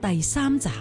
第3集。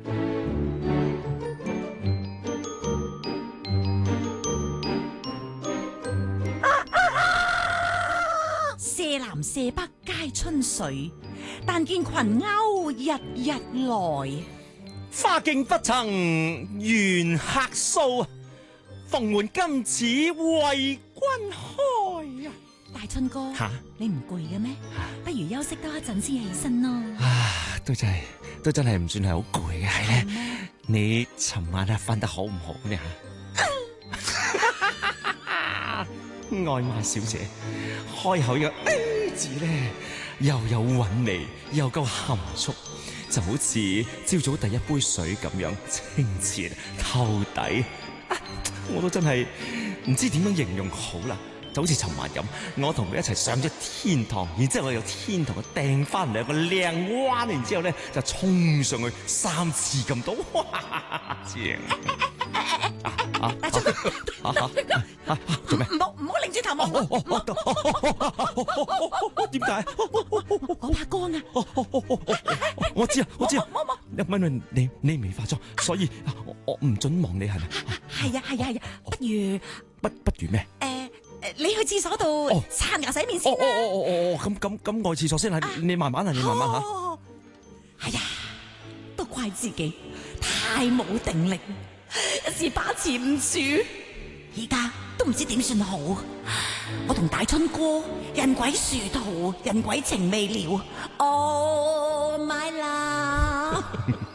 舍南舍北皆春水，但見群鷗日日來。 花徑不曾緣客訴，鳳門今始為君開啊！ 大春哥， 吓你唔攰嘅咩？不如休息多一陣先起身咯。 都真係唔算係好攰嘅，係咧。你尋晚瞓得好唔好呢？愛瑪小姐開口嘅 A 字咧，又有韻味，又夠含蓄，就好似朝早第一杯水咁樣清澈透底。我都真係唔知點樣形容好啦。就好似尋晚咁，我同佢一齊上咗天堂，然之後我由天堂掟翻2個靚彎，然之後咧就衝上去3次咁多，哇！正！ 大春哥， 做咩？ 唔好擰轉頭望我。 點解？ 我怕光啊！ 我知啊！ 冇。 因為你未化妝，所以我唔准望你，係咪？ 係啊， 不如咩？ 你去廁所度刷牙洗面先啦。 咁我去廁所先啦，你慢慢啊，你慢慢吓。 哎呀，都怪自己太冇定力，一時把持唔住，而家都唔知點算好。我同大春哥人鬼殊途，人鬼情未了。Oh my love。